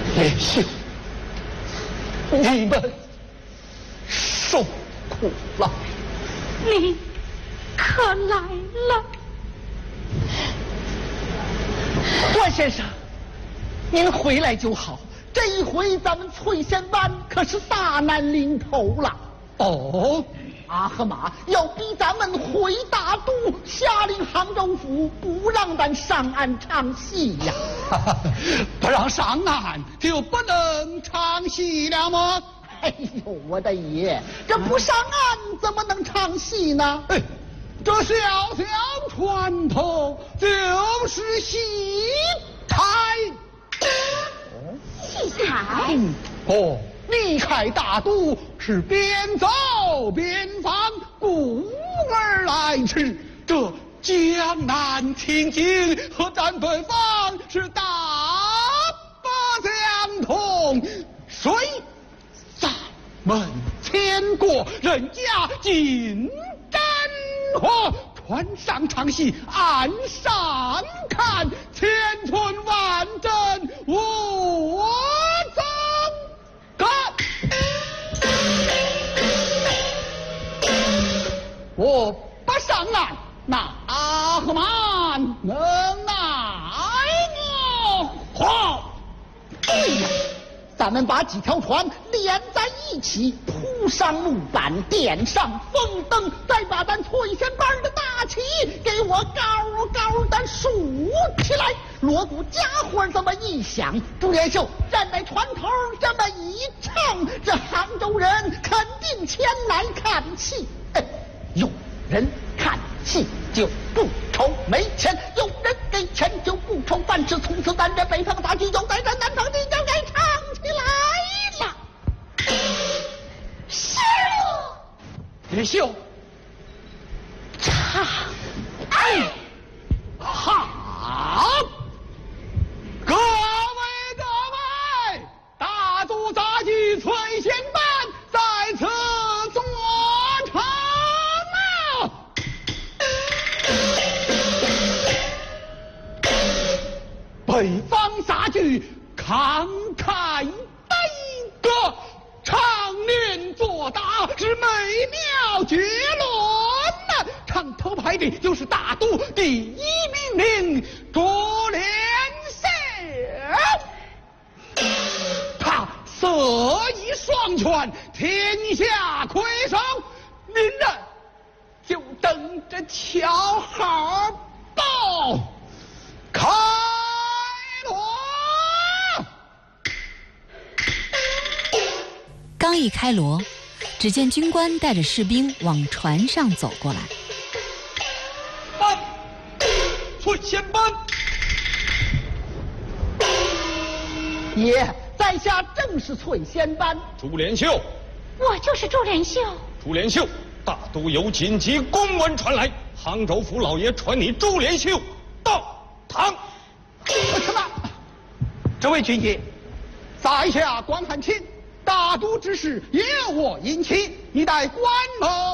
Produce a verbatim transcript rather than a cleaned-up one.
连秀，你们受苦了。 你可来了， 关先生，您回来就好。这一回咱们翠仙湾可是大难临头了。哦，阿合马要逼咱们回大都，下令杭州府不让咱上岸唱戏呀。 不让上岸就不能唱戏了吗？ 哎呦，我的爷，这不上岸怎么能唱戏呢？ 哎，这小小船头就是戏台。 戏台。 嗯，哦，离开大都是边走边防，故而来迟。这江南情景和咱对方是大不相同，所以咱们牵过人家金针河，船上唱戏，岸上看，千村万阵无增干。我不上岸，那阿合马能奈我何？ 哎呀，咱们把几条船连在一起，铺上木板，点上风灯，再把咱翠仙班的大旗给我高高的竖起来。锣鼓家伙这么一响，朱连秀站在船头这么一唱，这杭州人肯定前来看戏。哎，有人看戏就不愁没钱，有人给钱就不愁饭吃。从此咱这北方大剧就在咱南方地就该唱起来了。 是连秀， 唱， 哎，好，各位各位，大都杂技翠仙班在此做场了。北方杂剧慷慨悲歌，常年作答是美妙绝伦呐。唱头牌的就是大都第一名伶朱连秀，他色艺双全，天下魁首，您呢就等着瞧好报开锣。 刚一开锣，只见军官带着士兵往船上走过来。 班，翠仙班。 爷，在下正是翠仙班。 朱连秀， 我就是朱连秀。 朱连秀，大都有紧急公文传来，杭州府老爷传你朱连秀到堂。 什么？这位军爷，在下关汉卿，大都之事由我引起，你待关某